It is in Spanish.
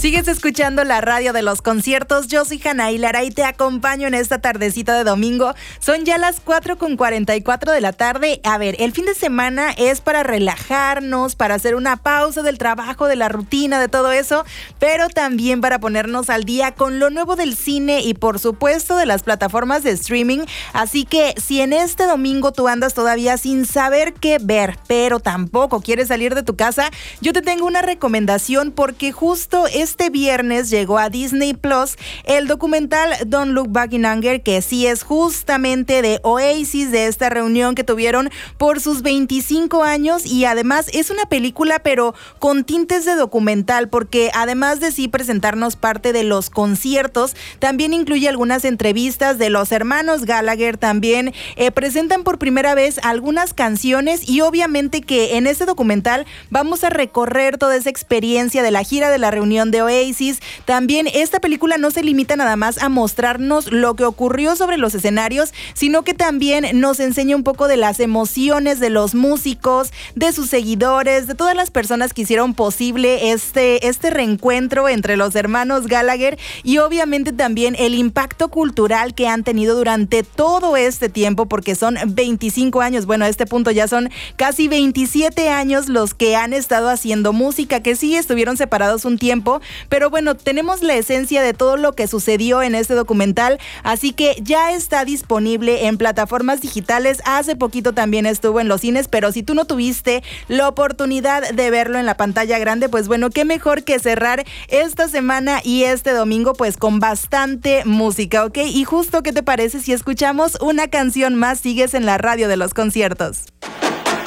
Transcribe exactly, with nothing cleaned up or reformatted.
Sigues escuchando la radio de los conciertos. Yo soy Janaí Lara y te acompaño en esta tardecita de domingo. Son ya las cuatro con cuarenta y cuatro de la tarde. A ver, el fin de semana es para relajarnos, para hacer una pausa del trabajo, de la rutina, de todo eso, pero también para ponernos al día con lo nuevo del cine y por supuesto de las plataformas de streaming. Así que si en este domingo tú andas todavía sin saber qué ver, pero tampoco quieres salir de tu casa, yo te tengo una recomendación porque justo es Este viernes llegó a Disney Plus el documental Don't Look Back in Anger, que sí es justamente de Oasis, de esta reunión que tuvieron por sus veinticinco años, y además es una película pero con tintes de documental, porque además de sí presentarnos parte de los conciertos, también incluye algunas entrevistas de los hermanos Gallagher, también eh, presentan por primera vez algunas canciones, y obviamente que en este documental vamos a recorrer toda esa experiencia de la gira de la reunión de Oasis. También esta película no se limita nada más a mostrarnos lo que ocurrió sobre los escenarios, sino que también nos enseña un poco de las emociones de los músicos, de sus seguidores, de todas las personas que hicieron posible este, este reencuentro entre los hermanos Gallagher, y obviamente también el impacto cultural que han tenido durante todo este tiempo, porque son veinticinco años, bueno, a este punto ya son casi veintisiete años los que han estado haciendo música, que sí estuvieron separados un tiempo, pero bueno, tenemos la esencia de todo lo que sucedió en este documental, así que ya está disponible en plataformas digitales. Hace poquito también estuvo en los cines, pero si tú no tuviste la oportunidad de verlo en la pantalla grande, pues bueno, qué mejor que cerrar esta semana y este domingo pues con bastante música, ¿ok? Y justo, ¿qué te parece si escuchamos una canción más? Sigues en la radio de los conciertos.